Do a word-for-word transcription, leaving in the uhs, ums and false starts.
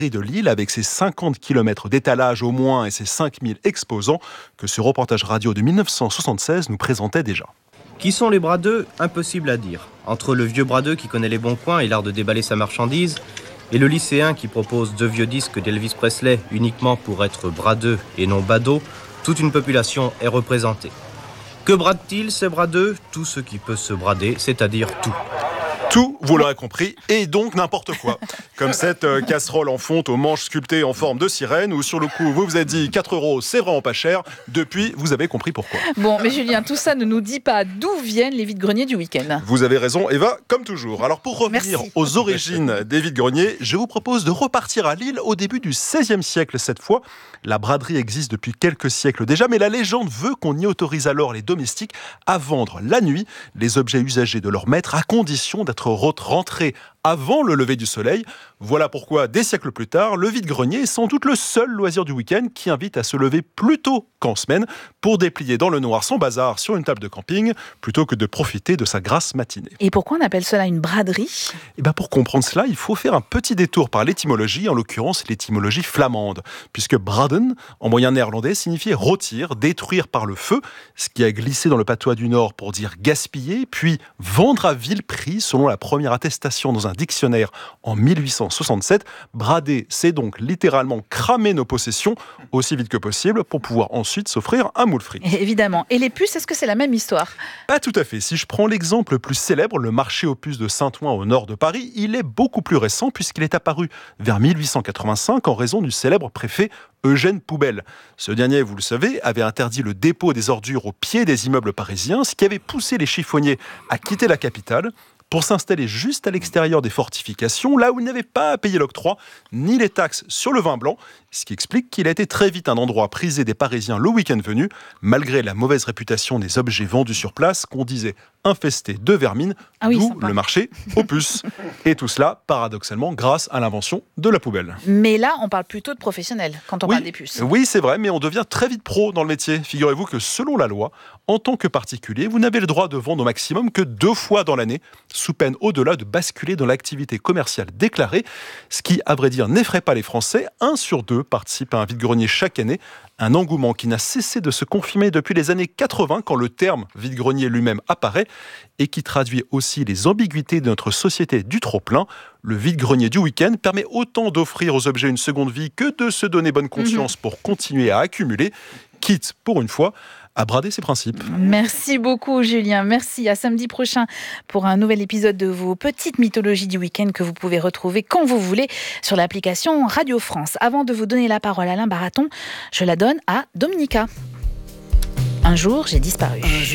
de Lille avec ses cinquante kilomètres d'étalage au moins et ses cinq mille exposants que ce reportage radio de dix-neuf cent soixante-seize nous présentait déjà. Qui sont les bradeux ? Impossible à dire. Entre le vieux bradeux qui connaît les bons coins et l'art de déballer sa marchandise, et le lycéen qui propose deux vieux disques d'Elvis Presley uniquement pour être bradeux et non badaud, toute une population est représentée. Que brade-t-il ces bradeux ? Tout ce qui peut se brader, c'est-à-dire tout. Tout, vous l'aurez compris, et donc n'importe quoi. Comme cette euh, casserole en fonte aux manches sculptées en forme de sirène, où sur le coup, vous vous êtes dit quatre euros, c'est vraiment pas cher. Depuis, vous avez compris pourquoi. Bon, mais Julien, tout ça ne nous dit pas d'où viennent les vides-greniers du week-end. Vous avez raison, Eva, comme toujours. Alors pour revenir Merci. aux origines des vides-greniers, je vous propose de repartir à Lille au début du seizième siècle cette fois. La braderie existe depuis quelques siècles déjà, mais la légende veut qu'on y autorise alors les domestiques à vendre la nuit les objets usagés de leur maître à condition d'être rentrés avant le lever du soleil. Voilà pourquoi, des siècles plus tard, le vide-grenier est sans doute le seul loisir du week-end qui invite à se lever plus tôt qu'en semaine pour déplier dans le noir son bazar sur une table de camping plutôt que de profiter de sa grasse matinée. Et pourquoi on appelle cela une braderie ? Et ben pour comprendre cela, il faut faire un petit détour par l'étymologie, en l'occurrence l'étymologie flamande, puisque braden, en moyen néerlandais, signifiait rôtir, détruire par le feu, ce qui a glissé dans le patois du Nord pour dire gaspiller, puis vendre à vil prix selon la première attestation dans un dictionnaire en mille huit cent soixante-sept. Brader, c'est donc littéralement cramer nos possessions aussi vite que possible pour pouvoir ensuite s'offrir un moule frites. Évidemment. Et les puces, est-ce que c'est la même histoire ? Pas tout à fait. Si je prends l'exemple le plus célèbre, le marché aux puces de Saint-Ouen au nord de Paris, il est beaucoup plus récent puisqu'il est apparu vers mille huit cent quatre-vingt-cinq en raison du célèbre préfet Eugène Poubelle. Ce dernier, vous le savez, avait interdit le dépôt des ordures au pied des immeubles parisiens, ce qui avait poussé les chiffonniers à quitter la capitale pour s'installer juste à l'extérieur des fortifications, là où ils n'avaient pas à payer l'octroi ni les taxes sur le vin blanc, ce qui explique qu'il a été très vite un endroit prisé des Parisiens le week-end venu, malgré la mauvaise réputation des objets vendus sur place, qu'on disait infestés de vermine, ah oui, d'où sympa. le marché aux puces. Et tout cela, paradoxalement, grâce à l'invention de la poubelle. Mais là, on parle plutôt de professionnels quand on oui, parle des puces. Oui, c'est vrai, mais on devient très vite pro dans le métier. Figurez-vous que selon la loi, en tant que particulier, vous n'avez le droit de vendre au maximum que deux fois dans l'année, sous peine au-delà de basculer dans l'activité commerciale déclarée, ce qui, à vrai dire, n'effraie pas les Français. Un sur deux participe à un vide-grenier chaque année, un engouement qui n'a cessé de se confirmer depuis les années quatre-vingts, quand le terme vide-grenier lui-même apparaît, et qui traduit aussi les ambiguïtés de notre société du trop-plein. Le vide-grenier du week-end permet autant d'offrir aux objets une seconde vie que de se donner bonne conscience mmh. pour continuer à accumuler, quitte, pour une fois, à brader ses principes. Merci beaucoup Julien, merci. À samedi prochain pour un nouvel épisode de vos petites mythologies du week-end que vous pouvez retrouver quand vous voulez sur l'application Radio France. Avant de vous donner la parole à Alain Baraton, je la donne à Dominica. Un jour, j'ai disparu.